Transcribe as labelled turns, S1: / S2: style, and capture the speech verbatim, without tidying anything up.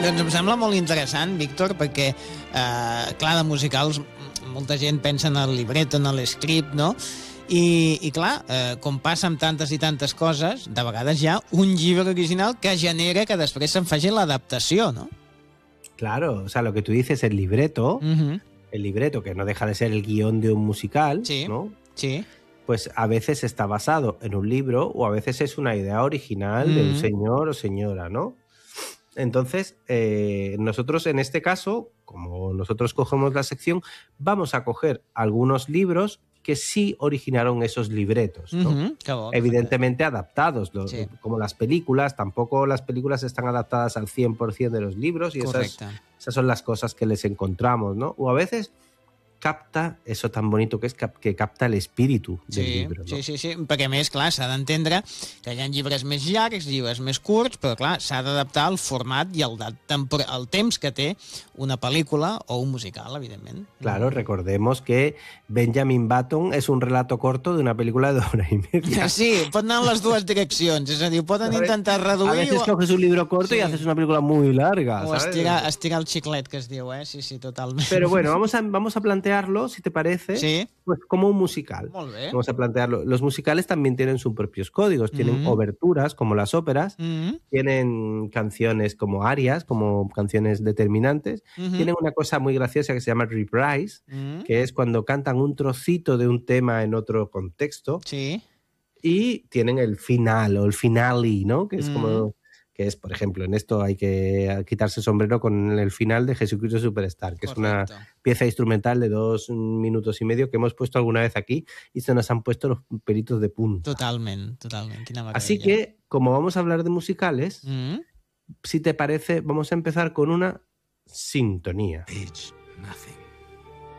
S1: Doncs em sembla molt interessant, Víctor, perquè, eh, clar, de musicals molta gent pensa en el libretto, en l'escript, no? I, i clar, eh, com passa amb tantes i tantes coses, de vegades hi ha un llibre original que genera que després se'n faci l'adaptació, no?
S2: Claro, o sea, lo que tú dices, el libreto, uh-huh. el libreto, que no deja de ser el guión de un musical,
S1: sí,
S2: ¿no?
S1: Sí.
S2: Pues a veces está basado en un libro o a veces es una idea original uh-huh. de un señor o señora, ¿no? Entonces, eh, nosotros en este caso, como nosotros cogemos la sección, vamos a coger algunos libros que sí originaron esos libretos, ¿no? Uh-huh. Claro, evidentemente claro. adaptados, lo, sí. como las películas, tampoco las películas están adaptadas al cien por ciento de los libros y esas, esas son las cosas que les encontramos, ¿no? O a veces capta eso tan bonito que és que capta l'espíritu del
S1: sí,
S2: llibre. No?
S1: Sí, sí, sí, perquè a més, clar, s'ha d'entendre que hi ha llibres més llargs, llibres més curts, però clar, s'ha d'adaptar al format i al, al temps que té una pel·lícula o un musical, evidentment.
S2: Claro, recordemos que Benjamin Button és un relato corto d'una pel·lícula d'hora i media.
S1: Sí, pot anar en les dues direccions, és a dir, poden intentar reduir...
S2: A veces o... coges un libro corto sí. y haces una película muy larga,
S1: o
S2: ¿sabes?
S1: estirar, estirar el xiclet, que es diu, eh? Sí, sí, totalment.
S2: Pero bueno, vamos a, vamos a plantear si te parece,
S1: ¿sí?
S2: pues como un musical. Vamos a plantearlo. Los musicales también tienen sus propios códigos, tienen mm-hmm. oberturas como las óperas, mm-hmm. tienen canciones como arias, como canciones determinantes, mm-hmm. tienen una cosa muy graciosa que se llama reprise, mm-hmm. que es cuando cantan un trocito de un tema en otro contexto,
S1: sí.
S2: y tienen el final o el finale, ¿no? Que es mm-hmm. como... que es, por ejemplo, en esto hay que quitarse el sombrero con el final de Jesucristo Superstar, que Correcto. Es una pieza instrumental de dos minutos y medio que hemos puesto alguna vez aquí y se nos han puesto los pelitos de punta.
S1: Totalmente, totalmente.
S2: Así que, como vamos a hablar de musicales, mm-hmm. si te parece, vamos a empezar con una sintonía.
S3: Age, nothing.